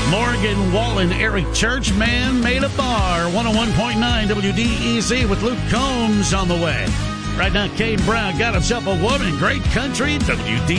Morgan Wallen, Eric Churchman made a bar. 101.9 WDEC with Luke Combs on the way. Right now, Kane Brown got himself a woman. Great country, WDEC.